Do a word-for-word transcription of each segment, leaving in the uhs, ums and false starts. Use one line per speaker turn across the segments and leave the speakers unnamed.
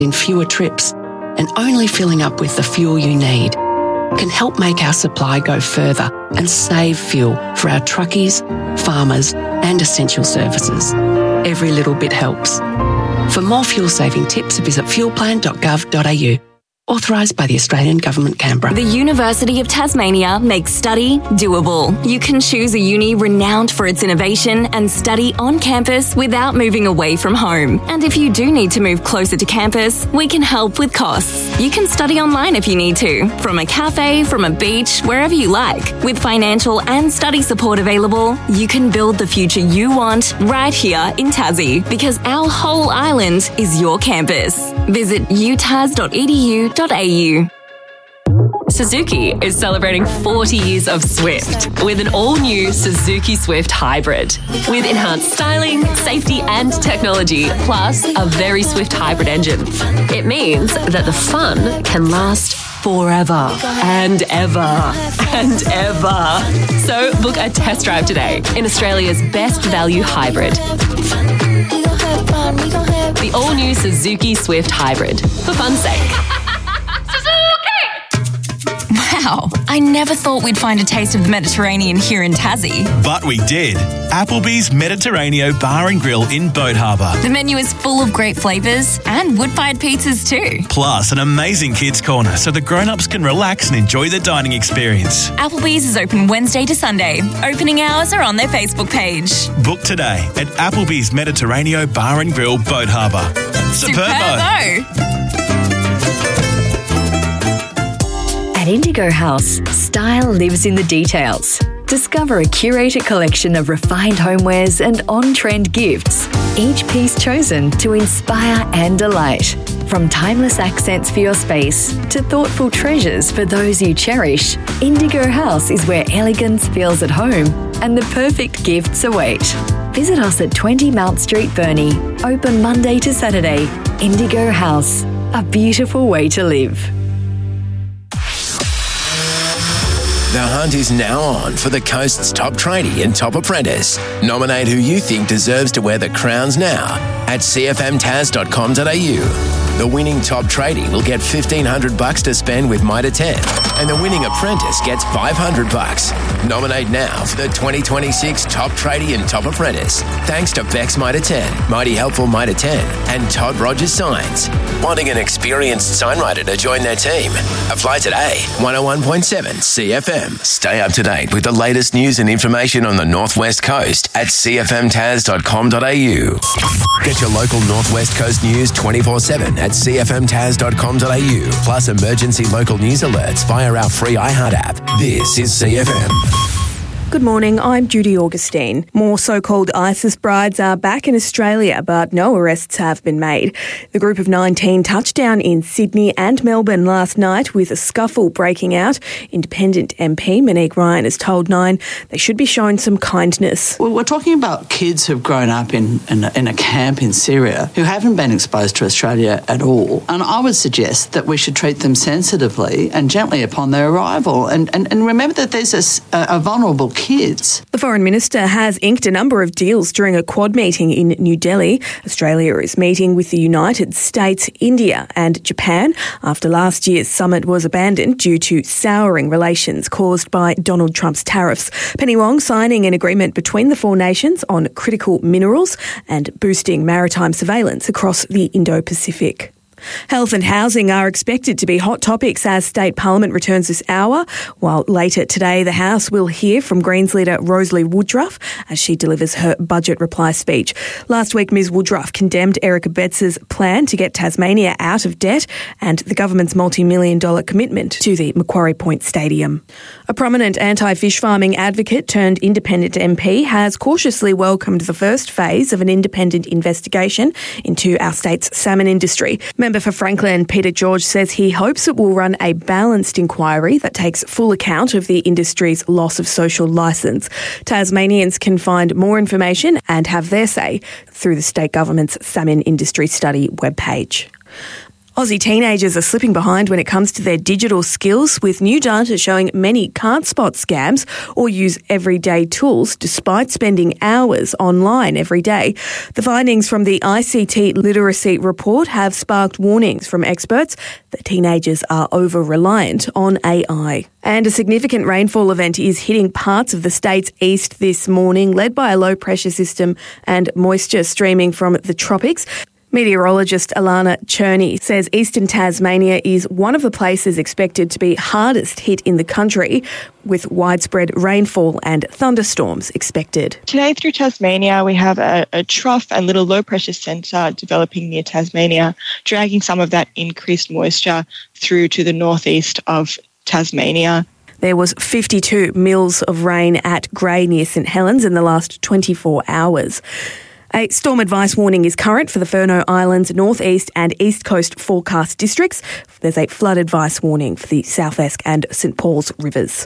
in fewer trips and only filling up with the fuel you need can help make our supply go further and save fuel for our truckies, farmers and essential services. Every little bit helps. For more fuel-saving tips, visit fuelplan dot gov dot a u. Authorised by the Australian Government, Canberra.
The University of Tasmania makes study doable. You can choose a uni renowned for its innovation and study on campus without moving away from home. And if you do need to move closer to campus, we can help with costs. You can study online if you need to, from a cafe, from a beach, wherever you like. With financial and study support available, you can build the future you want right here in Tassie, because our whole island is your campus. Visit u tas dot e d u dot a u.
Suzuki is celebrating forty years of Swift with an all-new Suzuki Swift Hybrid. With enhanced styling, safety and technology, plus a very swift hybrid engine. It means that the fun can last forever and ever and ever. So book a test drive today in Australia's best value hybrid. The all-new Suzuki Swift Hybrid. For fun's sake.
Wow, I never thought we'd find a taste of the Mediterranean here in Tassie.
But we did. Applebee's Mediterraneo Bar and Grill in Boat Harbour.
The menu is full of great flavours and wood-fired pizzas too.
Plus an amazing kids' corner so the grown-ups can relax and enjoy the dining experience.
Applebee's is open Wednesday to Sunday. Opening hours are on their Facebook page.
Book today at Applebee's Mediterraneo Bar and Grill, Boat Harbour. Superbo!
At Indigo House, style lives in the details. Discover a curated collection of refined homewares and on-trend gifts, each piece chosen to inspire and delight. From timeless accents for your space to thoughtful treasures for those you cherish, Indigo House is where elegance feels at home and the perfect gifts await. Visit us at twenty Mount Street, Burnie. Open Monday to Saturday. Indigo House, a beautiful way to live.
The hunt is now on for the Coast's top tradie and top apprentice. Nominate who you think deserves to wear the crowns now at c f m tas dot com dot a u. The winning top tradie will get fifteen hundred bucks to spend with Mitre ten, and the winning apprentice gets five hundred bucks. Nominate now for the twenty twenty-six Top Tradie and Top Apprentice. Thanks to Bex Mitre ten, Mighty Helpful Mitre ten, and Todd Rogers Signs. Wanting an experienced signwriter to join their team? Apply today. one oh one point seven C F M. Stay up to date with the latest news and information on the Northwest Coast at c f m tas dot com dot a u. Get your local Northwest Coast news twenty-four seven at c f m tas dot com dot a u, plus emergency local news alerts via our free iHeart app. This is C F M.
Good morning, I'm Judy Augustine. More so-called ISIS brides are back in Australia, but no arrests have been made. The group of nineteen touched down in Sydney and Melbourne last night with a scuffle breaking out. Independent M P Monique Ryan has told Nine they should be shown some kindness.
Well, we're talking about kids who've grown up in, in, a, in a camp in Syria who haven't been exposed to Australia at all. And I would suggest that we should treat them sensitively and gently upon their arrival. And, and, and remember that there's a, a vulnerable kid kids.
The Foreign Minister has inked a number of deals during a Quad meeting in New Delhi. Australia is meeting with the United States, India and Japan after last year's summit was abandoned due to souring relations caused by Donald Trump's tariffs. Penny Wong signing an agreement between the four nations on critical minerals and boosting maritime surveillance across the Indo-Pacific. Health and housing are expected to be hot topics as State Parliament returns this hour, while later today the House will hear from Greens leader Rosalie Woodruff as she delivers her budget reply speech. Last week, Ms Woodruff condemned Eric Abetts's plan to get Tasmania out of debt and the government's multi-million dollar commitment to the Macquarie Point Stadium. A prominent anti-fish farming advocate turned independent M P has cautiously welcomed the first phase of an independent investigation into our state's salmon industry. Member for Franklin, Peter George, says he hopes it will run a balanced inquiry that takes full account of the industry's loss of social licence. Tasmanians can find more information and have their say through the state government's Salmon Industry Study webpage. Aussie teenagers are slipping behind when it comes to their digital skills, with new data showing many can't spot scams or use everyday tools despite spending hours online every day. The findings from the I C T Literacy Report have sparked warnings from experts that teenagers are over-reliant on A I. And a significant rainfall event is hitting parts of the state's east this morning, led by a low-pressure system and moisture streaming from the tropics. Meteorologist Alana Cherney says eastern Tasmania is one of the places expected to be hardest hit in the country, with widespread rainfall and thunderstorms expected.
Today through Tasmania, we have a, a trough and little low-pressure centre developing near Tasmania, dragging some of that increased moisture through to the northeast of Tasmania.
There was fifty-two mils of rain at Grey near St Helens in the last twenty-four hours. A storm advice warning is current for the Furneaux Islands, North East and East Coast forecast districts. There's a flood advice warning for the South Esk and St Paul's rivers.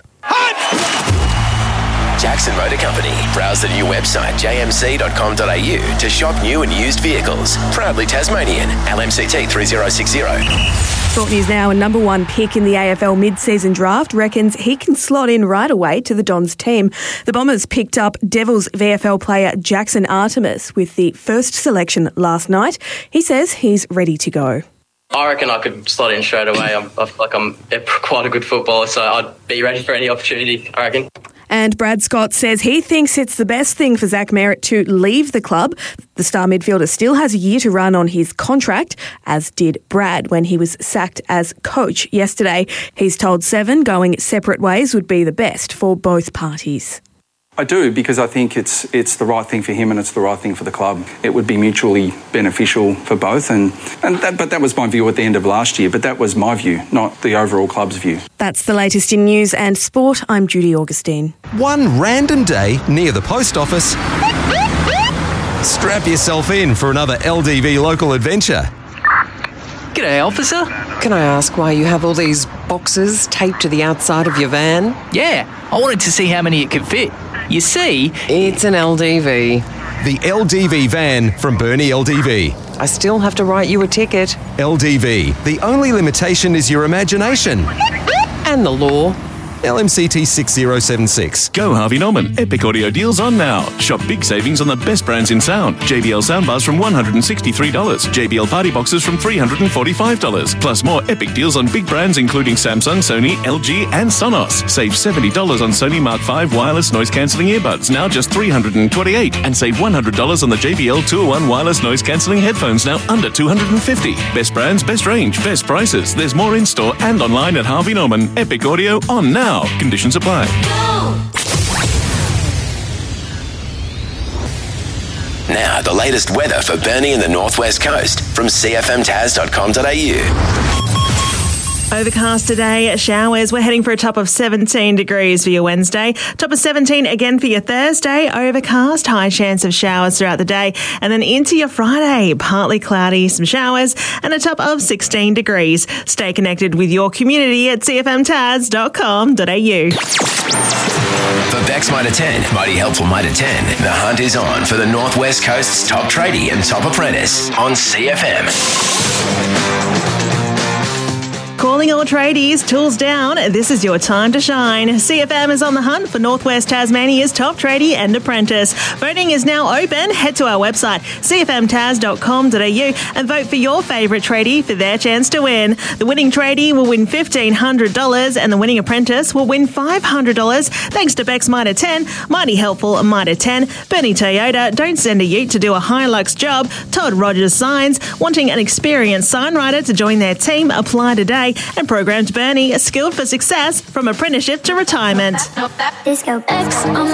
Jackson Motor Company. Browse the new website j m c dot com dot a u to shop new and used vehicles. Proudly Tasmanian. L M C T three zero six zero.
Sport News now, a number one pick in the A F L mid-season draft reckons he can slot in right away to the Dons team. The Bombers picked up Devils V F L player Jackson Artemis with the first selection last night. He says he's ready to go.
I reckon I could slot in straight away. I'm, I feel like I'm quite a good footballer, so I'd be ready for any opportunity, I reckon.
And Brad Scott says he thinks it's the best thing for Zach Merritt to leave the club. The star midfielder still has a year to run on his contract, as did Brad when he was sacked as coach yesterday. He's told Seven going separate ways would be the best for both parties.
I do, because I think it's it's the right thing for him and it's the right thing for the club. It would be mutually beneficial for both, and, and that, but that was my view at the end of last year, but that was my view, not the overall club's view.
That's the latest in news and sport. I'm Judy Augustine.
One random day near the post office, strap yourself in for another L D V local adventure.
G'day, officer. Can I ask why you have all these boxes taped to the outside of your van?
Yeah, I wanted to see how many it could fit. You see...
It's an L D V.
The L D V van from Bernie L D V.
I still have to write you a ticket.
L D V. The only limitation is your imagination.
And the law.
L M C T six zero seven six.
Go Harvey Norman. Epic audio deals on now. Shop big savings on the best brands in sound. J B L soundbars from one hundred sixty-three dollars. J B L party boxes from three hundred forty-five dollars. Plus more epic deals on big brands including Samsung, Sony, L G and Sonos. Save seventy dollars on Sony Mark five wireless noise cancelling earbuds, now just three hundred twenty-eight dollars. And save one hundred dollars on the J B L two oh one wireless noise cancelling headphones, now under two hundred fifty dollars. Best brands, best range, best prices. There's more in store and online at Harvey Norman. Epic audio on now. Conditions apply.
Now, the latest weather for Bernie and the Northwest Coast from c f m taz dot com dot a u.
Overcast today, showers. We're heading for a top of seventeen degrees for your Wednesday. Top of seventeen again for your Thursday. Overcast, high chance of showers throughout the day. And then into your Friday, partly cloudy, some showers, and a top of sixteen degrees. Stay connected with your community at c f m taz dot com dot a u.
For Beck's Mitre ten, Mighty Helpful Mitre ten, the hunt is on for the Northwest Coast's top tradie and top apprentice on C F M.
Calling all tradies, tools down, this is your time to shine. C F M is on the hunt for Northwest Tasmania's top tradie and apprentice. Voting is now open. Head to our website, c f m taz dot com dot a u, and vote for your favourite tradie for their chance to win. The winning tradie will win fifteen hundred dollars and the winning apprentice will win five hundred dollars thanks to Beck's Mitre ten, Mighty Helpful Mitre ten, Bernie Toyota, Don't Send a Ute to do a Hilux job, Todd Rogers Signs, wanting an experienced signwriter to join their team, apply today, and Programmed Bernie, skilled for success from apprenticeship to retirement.
Disco X on